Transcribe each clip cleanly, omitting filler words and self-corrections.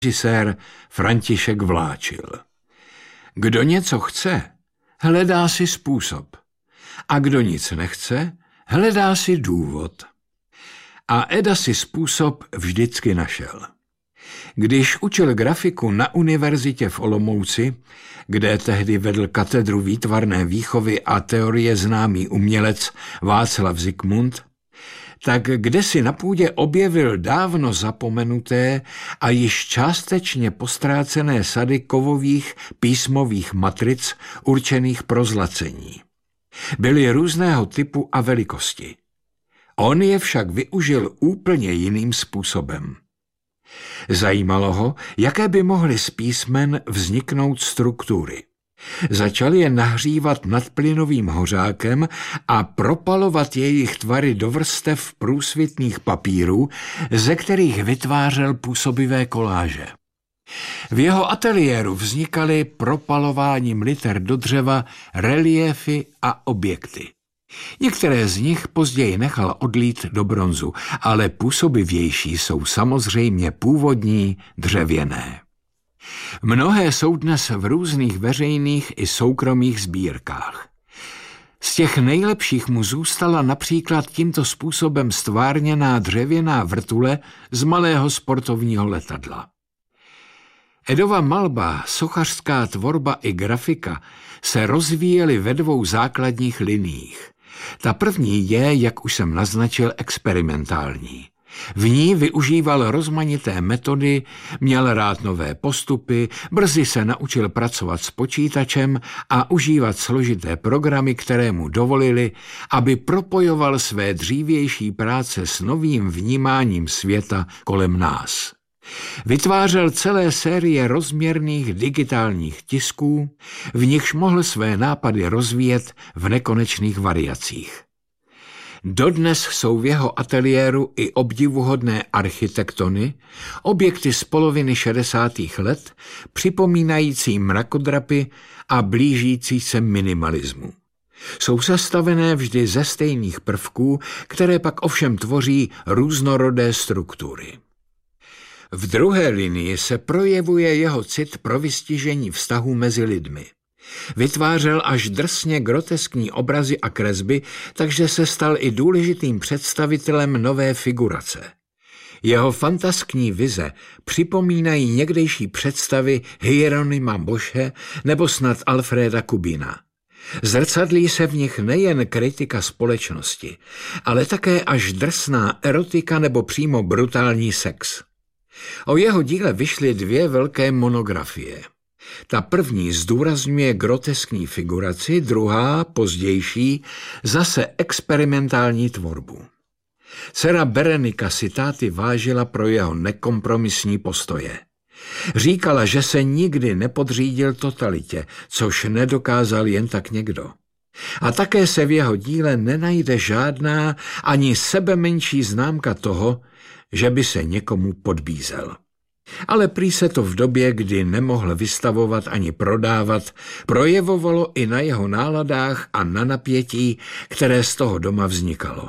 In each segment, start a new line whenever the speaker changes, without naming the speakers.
režisér František Vláčil. Kdo něco chce, hledá si způsob. A kdo nic nechce, hledá si důvod. A Eda si způsob vždycky našel. Když učil grafiku na univerzitě v Olomouci, kde tehdy vedl katedru výtvarné výchovy a teorie známý umělec Václav Zikmund, tak kdesi na půdě objevil dávno zapomenuté a již částečně postrácené sady kovových písmových matric určených pro zlacení. Byly různého typu a velikosti. On je však využil úplně jiným způsobem. Zajímalo ho, jaké by mohly z písmen vzniknout struktury. Začal je nahřívat nad plynovým hořákem a propalovat jejich tvary do vrstev průsvitných papírů, ze kterých vytvářel působivé koláže. V jeho ateliéru vznikaly propalováním liter do dřeva reliéfy a objekty. Některé z nich později nechal odlít do bronzu, ale působivější jsou samozřejmě původní dřevěné. Mnohé jsou dnes v různých veřejných i soukromých sbírkách. Z těch nejlepších mu zůstala například tímto způsobem stvárněná dřevěná vrtule z malého sportovního letadla. Edova malba, sochařská tvorba i grafika se rozvíjely ve dvou základních liniích. Ta první je, jak už jsem naznačil, experimentální. V ní využíval rozmanité metody, měl rád nové postupy, brzy se naučil pracovat s počítačem a užívat složité programy, které mu dovolily, aby propojoval své dřívější práce s novým vnímáním světa kolem nás. Vytvářel celé série rozměrných digitálních tisků, v nichž mohl své nápady rozvíjet v nekonečných variacích. Dodnes jsou v jeho ateliéru i obdivuhodné architektony, objekty z poloviny 60. let, připomínající mrakodrapy a blížící se minimalismu. Jsou sestavené vždy ze stejných prvků, které pak ovšem tvoří různorodé struktury. V druhé linii se projevuje jeho cit pro vystižení vztahů mezi lidmi. Vytvářel až drsně groteskní obrazy a kresby, takže se stal i důležitým představitelem nové figurace. Jeho fantaskní vize připomínají někdejší představy Hieronyma Bosche nebo snad Alfreda Kubina. Zrcadlí se v nich nejen kritika společnosti, ale také až drsná erotika nebo přímo brutální sex. O jeho díle vyšly dvě velké monografie. Ta první zdůrazňuje groteskní figuraci, druhá, pozdější, zase experimentální tvorbu. Dcera Berenika si táty vážila pro jeho nekompromisní postoje. Říkala, že se nikdy nepodřídil totalitě, což nedokázal jen tak někdo. A také se v jeho díle nenajde žádná ani sebemenší známka toho, že by se někomu podbízel. Ale prý se to v době, kdy nemohl vystavovat ani prodávat, projevovalo i na jeho náladách a na napětí, které z toho doma vznikalo.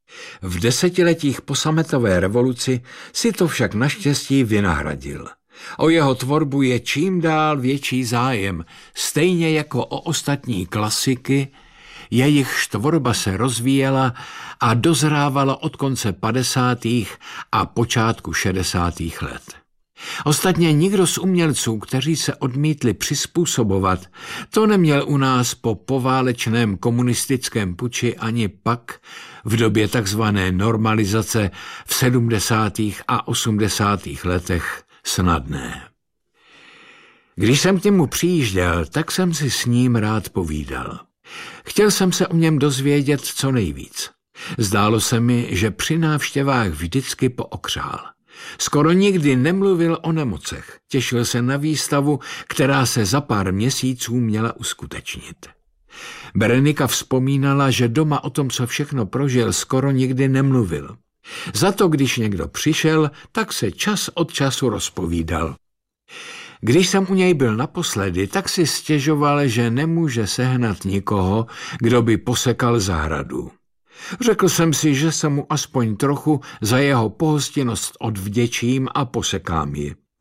V desetiletích po sametové revoluci si to však naštěstí vynahradil. O jeho tvorbu je čím dál větší zájem, stejně jako o ostatní klasiky, jejichž tvorba se rozvíjela a dozrávala od konce 50. a počátku 60. let. Ostatně nikdo z umělců, kteří se odmítli přizpůsobovat, to neměl u nás po poválečném komunistickém puči ani pak v době takzvané normalizace v 70. a 80. letech snadné. Když jsem k němu přijížděl, tak jsem si s ním rád povídal. Chtěl jsem se o něm dozvědět co nejvíc. Zdálo se mi, že při návštěvách vždycky pookřál. Skoro nikdy nemluvil o nemocech. Těšil se na výstavu, která se za pár měsíců měla uskutečnit. Berenika vzpomínala, že doma o tom, co všechno prožil, skoro nikdy nemluvil. Za to, když někdo přišel, tak se čas od času rozpovídal. Když jsem u něj byl naposledy, tak si stěžoval, že nemůže sehnat nikoho, kdo by posekal zahradu. Řekl jsem si, že se mu aspoň trochu za jeho pohostinnost odvděčím a posekám ji.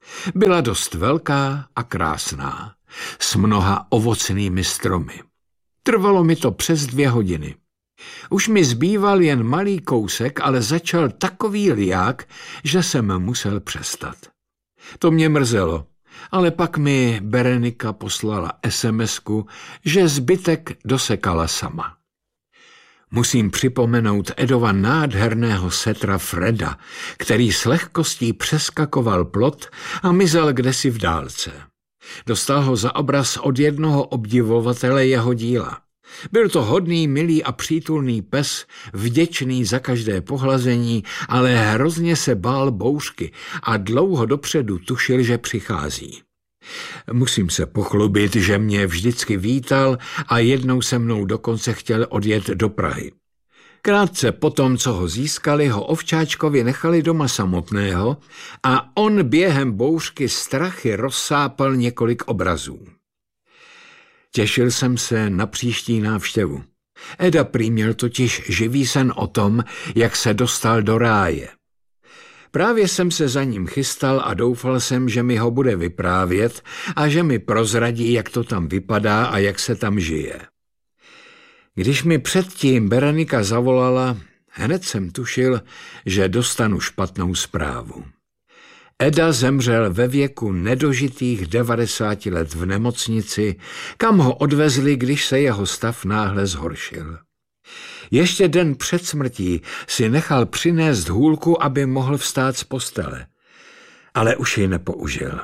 Byla dost velká a krásná, s mnoha ovocnými stromy. Trvalo mi to přes 2 hodiny. Už mi zbýval jen malý kousek, ale začal takový liják, že jsem musel přestat. To mě mrzelo, ale pak mi Berenika poslala SMS-ku, že zbytek dosekala sama. Musím připomenout Edova nádherného setra Freda, který s lehkostí přeskakoval plot a mizel kdesi v dálce. Dostal ho za obraz od jednoho obdivovatele jeho díla. Byl to hodný, milý a přítulný pes, vděčný za každé pohlazení, ale hrozně se bál bouřky a dlouho dopředu tušil, že přichází. Musím se pochlubit, že mě vždycky vítal a jednou se mnou dokonce chtěl odjet do Prahy. Krátce potom, co ho získali, ho ovčáčkovi nechali doma samotného a on během bouřky strachy rozsápal několik obrazů. Těšil jsem se na příští návštěvu. Eda prý měl totiž živý sen o tom, jak se dostal do ráje. Právě jsem se za ním chystal a doufal jsem, že mi ho bude vyprávět a že mi prozradí, jak to tam vypadá a jak se tam žije. Když mi předtím Berenika zavolala, hned jsem tušil, že dostanu špatnou zprávu. Eda zemřel ve věku nedožitých 90 let v nemocnici, kam ho odvezli, když se jeho stav náhle zhoršil. Ještě den před smrtí si nechal přinést hůlku, aby mohl vstát z postele, ale už ji nepoužil.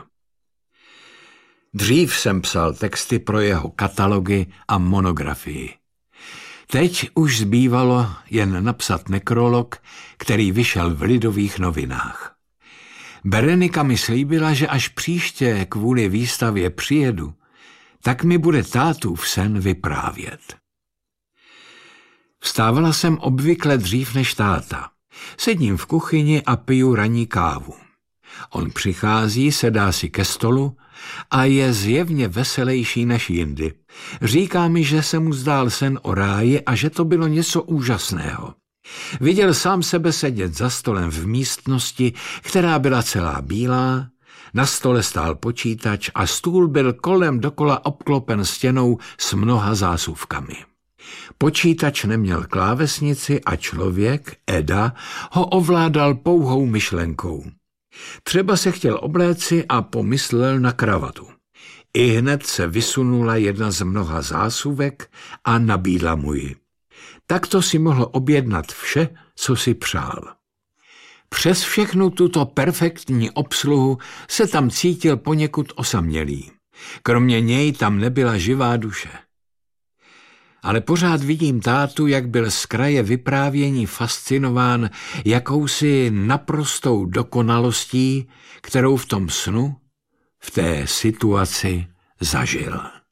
Dřív jsem psal texty pro jeho katalogy a monografii. Teď už zbývalo jen napsat nekrolog, který vyšel v Lidových novinách. Berenika mi slíbila, že až příště kvůli výstavě přijedu, tak mi bude tátův sen vyprávět. Vstávala jsem obvykle dřív než táta. Sedím v kuchyni a piju ranní kávu. On přichází, sedá si ke stolu a je zjevně veselější než jindy. Říká mi, že se mu zdál sen o ráji a že to bylo něco úžasného. Viděl sám sebe sedět za stolem v místnosti, která byla celá bílá, na stole stál počítač a stůl byl kolem dokola obklopen stěnou s mnoha zásuvkami. Počítač neměl klávesnici a člověk, Eda, ho ovládal pouhou myšlenkou. Třeba se chtěl obléci a pomyslel na kravatu. Ihned se vysunula jedna z mnoha zásuvek a nabídla mu ji. Takto si mohl objednat vše, co si přál. Přes všechnu tuto perfektní obsluhu se tam cítil poněkud osamělý. Kromě něj tam nebyla živá duše. Ale pořád vidím tátu, jak byl z kraje vyprávění fascinován jakousi naprostou dokonalostí, kterou v tom snu, v té situaci zažil.